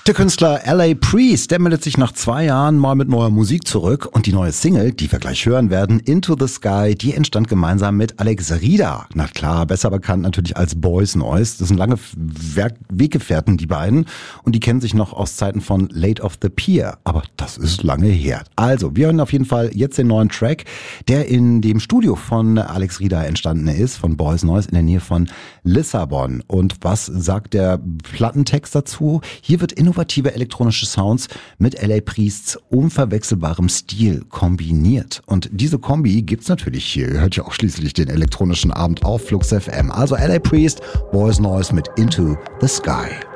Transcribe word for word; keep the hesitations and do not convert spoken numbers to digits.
Der Künstler L A Priest, der meldet sich nach zwei Jahren mal mit neuer Musik zurück und die neue Single, die wir gleich hören werden, Into the Sky, die entstand gemeinsam mit Alex Rieder. Na klar, besser bekannt natürlich als Boys Noize. Das sind lange Werk- Weggefährten, die beiden, und die kennen sich noch aus Zeiten von Late of the Pier, aber das ist lange her. Also, wir hören auf jeden Fall jetzt den neuen Track, der in dem Studio von Alex Rieder entstanden ist, von Boys Noize in der Nähe von Lissabon. Und was sagt der Plattentext dazu? Hier wird innovative elektronische Sounds mit L A Priests unverwechselbarem Stil kombiniert. Und diese Kombi gibt's natürlich hier. Ihr hört ja auch schließlich den elektronischen Abend auf Flux F M. Also L A Priest, Boys Noize mit Into the Sky.